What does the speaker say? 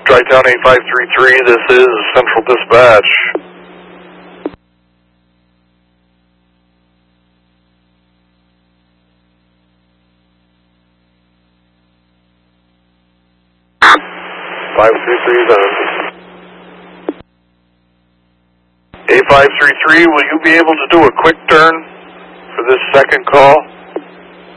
Tri-Town 8533, this is Central Dispatch. is on. 8533, will you be able to do a quick turn for this second call?